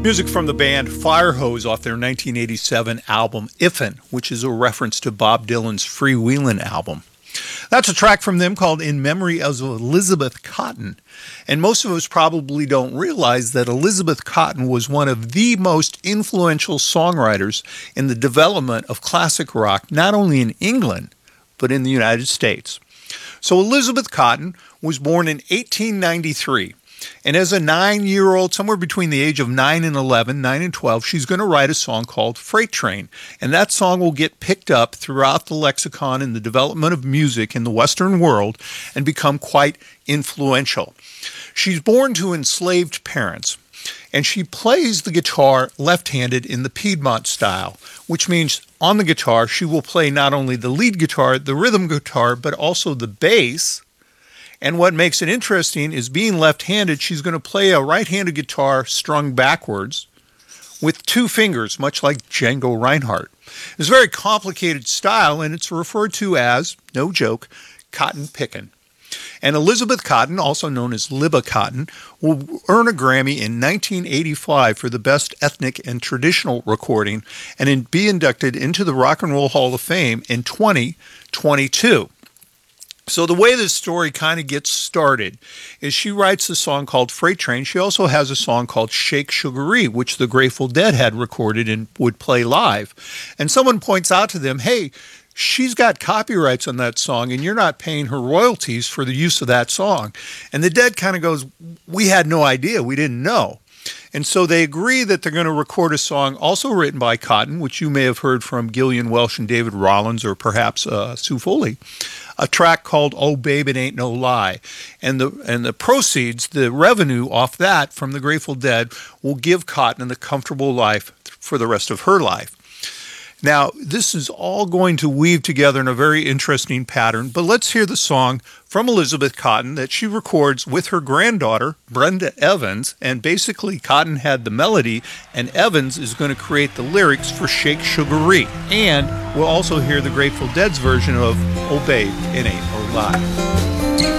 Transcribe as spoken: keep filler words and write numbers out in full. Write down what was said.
Music from the band Firehose off their nineteen eighty-seven album Iffen, which is a reference to Bob Dylan's Freewheelin' album. That's a track from them called In Memory of Elizabeth Cotten. And most of us probably don't realize that Elizabeth Cotten was one of the most influential songwriters in the development of classic rock, not only in England, but in the United States. So Elizabeth Cotten was born in eighteen ninety-three. And as a nine-year-old, somewhere between the age of nine and eleven, nine and twelve, she's going to write a song called Freight Train. And that song will get picked up throughout the lexicon in the development of music in the Western world and become quite influential. She's born to enslaved parents, and she plays the guitar left-handed in the Piedmont style, which means on the guitar she will play not only the lead guitar, the rhythm guitar, but also the bass. And what makes it interesting is being left-handed, she's going to play a right-handed guitar strung backwards with two fingers, much like Django Reinhardt. It's a very complicated style, and it's referred to as, no joke, cotton pickin'. And Elizabeth Cotten, also known as Libba Cotten, will earn a Grammy in nineteen eighty-five for the Best Ethnic and Traditional Recording and be inducted into the Rock and Roll Hall of Fame in twenty twenty-two. So the way this story kind of gets started is she writes a song called Freight Train. She also has a song called Shake Sugaree, which the Grateful Dead had recorded and would play live. And someone points out to them, hey, she's got copyrights on that song and you're not paying her royalties for the use of that song. And the Dead kind of goes, we had no idea, we didn't know. And so they agree that they're going to record a song also written by Cotten, which you may have heard from Gillian Welch and David Rollins or perhaps uh, Sue Foley, a track called Oh Babe It Ain't No Lie. And the and the proceeds, the revenue off that from the Grateful Dead will give Cotten a comfortable life for the rest of her life. Now, this is all going to weave together in a very interesting pattern, but let's hear the song from Elizabeth Cotten that she records with her granddaughter, Brenda Evans, and basically Cotten had the melody, and Evans is going to create the lyrics for Shake Sugaree. And we'll also hear the Grateful Dead's version of Oh Babe, It Ain't No Lie.